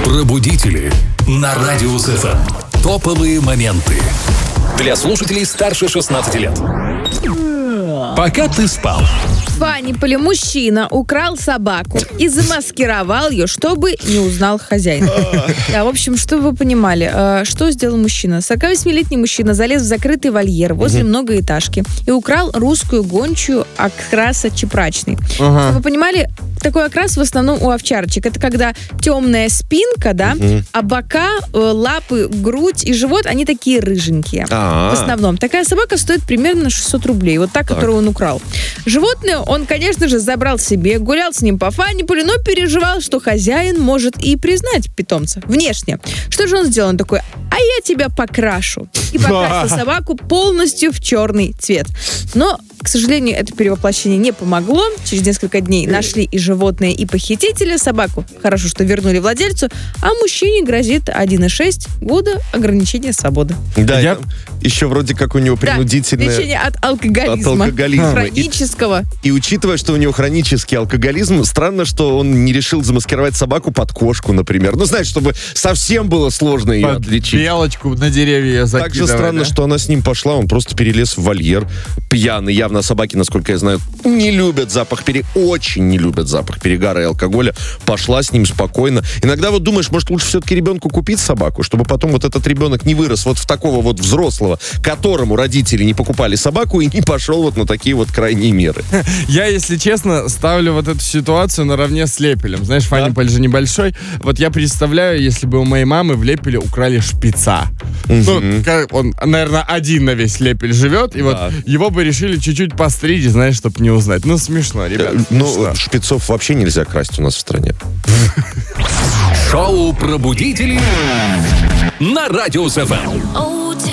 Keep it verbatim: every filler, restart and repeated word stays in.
Пробудители на Радио СФМ. Топовые моменты для слушателей старше шестнадцати лет. Пока ты спал. В Фаниполе мужчина украл собаку и замаскировал ее, чтобы не узнал хозяин. Да, в общем, чтобы вы понимали, что сделал мужчина. сорокавосьмилетний мужчина залез в закрытый вольер возле многоэтажки и украл русскую гончую окраса чепрачный. Ага. Чтобы вы понимали, такой окрас в основном у овчарочек. Это когда темная спинка, да, угу. а бока, лапы, грудь и живот, они такие рыженькие. А-а-а. В основном. Такая собака стоит примерно шестьсот рублей. Вот та, так. которую он украл. Животное он, конечно же, забрал себе, гулял с ним по Фаниполю, но переживал, что хозяин может и признать питомца внешне. Что же он сделал? Он такой: а я тебя покрашу. И покрасил собаку полностью в черный цвет. Но, к сожалению, это перевоплощение не помогло. Через несколько дней нашли и животное, и похитителя. Собаку хорошо, что вернули владельцу, а мужчине грозит один и шесть года ограничения свободы. Да, я... еще вроде как у него принудительное... Да, лечение от алкоголизма. От алкоголизма. Хронического. И, и учитывая, что у него хронический алкоголизм, странно, что он не решил замаскировать собаку под кошку, например. Ну, знаешь, чтобы совсем было сложно ее под отличить. Белочку на деревья закидывать. Также странно, да? что она с ним пошла, он просто перелез в вольер. Пьяный. Явно собаки, насколько я знаю, не любят запах пере... Очень не любят запах перегара и алкоголя. Пошла с ним спокойно. Иногда вот думаешь, может, лучше все-таки ребенку купить собаку, чтобы потом вот этот ребенок не вырос вот в такого вот взрослого, которому родители не покупали собаку и не пошел вот на такие вот крайние меры. Я, если честно, ставлю вот эту ситуацию наравне с Лепелем. Знаешь, Фаниполь да? же небольшой. Вот я представляю, если бы у моей мамы в Лепеле украли шпица. Угу. Ну, он, наверное, один на весь Лепель живет, и да. вот его бы решили чуть-чуть постричь, знаешь, чтобы не узнать. Ну, смешно, ребят. Ну, шпицов вообще нельзя красть у нас в стране. Шоу «Пробудители» на Радио СФМ.